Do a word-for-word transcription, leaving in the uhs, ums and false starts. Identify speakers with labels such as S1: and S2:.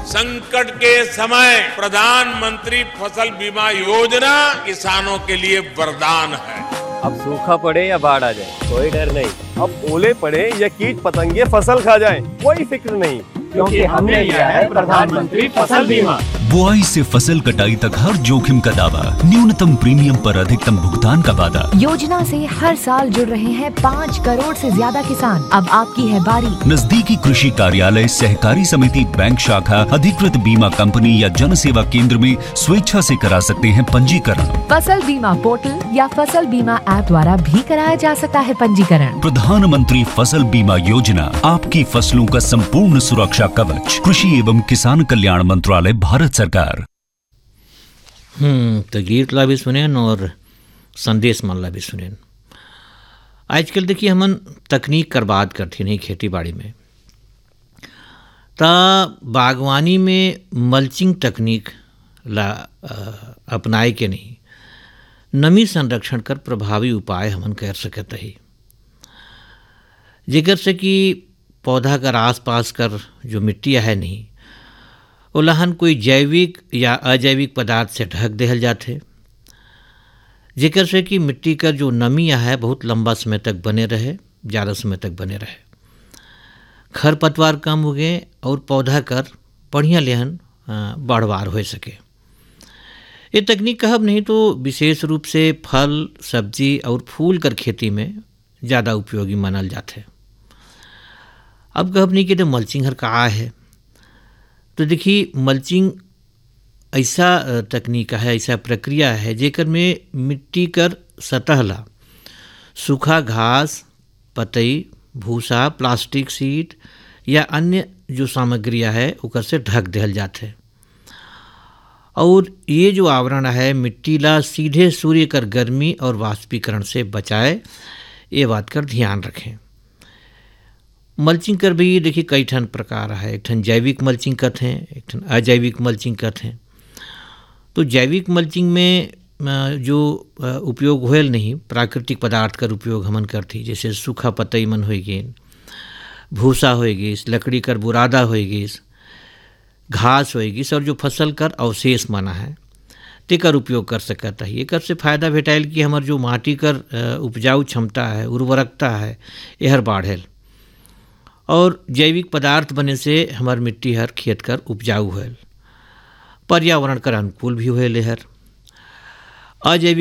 S1: संकट के समय प्रधानमंत्री फसल बीमा योजना किसानों के लिए वरदान है।
S2: अब सूखा पड़े या बाढ़ आ जाए कोई डर नहीं। अब ओले पड़े या कीट पतंगे फसल खा जाए कोई फिक्र नहीं,
S3: क्योंकि हमने लिया है प्रधानमंत्री फसल बीमा।
S4: बुआई से फसल कटाई तक हर जोखिम का दावा, न्यूनतम प्रीमियम पर अधिकतम भुगतान का वादा।
S5: योजना से हर साल जुड़ रहे हैं पाँच करोड़ से ज्यादा किसान। अब आपकी है बारी।
S4: नजदीकी कृषि कार्यालय, सहकारी समिति, बैंक शाखा, अधिकृत बीमा कंपनी या जन सेवा केंद्र में स्वेच्छा से करा सकते हैं पंजीकरण।
S5: फसल बीमा पोर्टल या फसल बीमा ऐप द्वारा भी कराया जा सकता है पंजीकरण।
S4: प्रधानमंत्री फसल बीमा योजना, आपकी फसलों का संपूर्ण सुरक्षा कवच। कृषि एवं किसान कल्याण मंत्रालय, भारत सरकार।
S6: हम्म तो गीत ला भी सुनेन और संदेश मन ला भी सुनेन। आजकल देखिए हमन तकनीक कर बात करती नहीं खेती बाड़ी में, ता बागवानी में मल्चिंग तकनीक ला अपनाए के नहीं नमी संरक्षण कर प्रभावी उपाय हमन कर सकत ही, जेकर से कि पौधा कर आसपास कर जो मिट्टी है नहीं ओलहन कोई जैविक या अजैविक पदार्थ से ढक देहल जाते, जेकर से कि मिट्टी का जो नमी है बहुत लंबा समय तक बने रहे, ज़्यादा समय तक बने रहे, खरपतवार कम उगे और पौधा कर बढ़िया लेहन बढ़वार हो सके। ये तकनीक कहब नहीं तो विशेष रूप से फल, सब्जी और फूल कर खेती में ज़्यादा उपयोगी मानल जाते। अब कहब नहीं कि तो मल्चिंग हर का है, तो देखिए मल्चिंग ऐसा तकनीक है, ऐसा प्रक्रिया है जेकर में मिट्टी कर सतह ला सूखा घास, पतई, भूसा, प्लास्टिक शीट या अन्य जो सामग्रियाँ है उकर से ढक देहल जाते और ये जो आवरण है मिट्टी ला सीधे सूर्य कर गर्मी और वाष्पीकरण से बचाए, ये बात कर ध्यान रखें। मल्चिंग कर भी देखिए कई ठन प्रकार है, एक ठन जैविक मल्चिंग करते हैं, एक ठन अजैविक मल्चिंग करते हैं। तो जैविक मल्चिंग में जो उपयोग होल नहीं प्राकृतिक पदार्थ कर उपयोग हमन करती, जैसे सूखा पतई मन हो गई, भूसा हो गई, लकड़ी कर बुरादा हो गई, घास हो गई और जो फसल कर अवशेष माना है तेकर उपयोग कर सकता है। एकर से फायदा भेटाइल कि हमार जो माटी कर उपजाऊ क्षमता है, उर्वरकता है, यहर बाढ़ेल और जैविक पदार्थ बने से हमार मिट्टी हर खेत कर उपजाऊ है, पर्यावरण कर अनुकूल भी होल हर। अजैविक